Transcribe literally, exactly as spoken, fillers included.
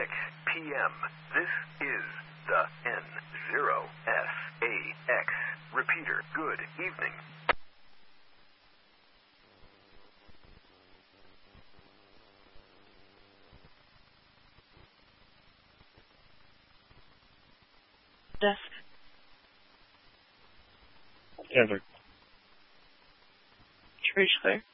six p.m. This is the N zero S A X repeater. Good evening. Desk. Denver. Trace clear.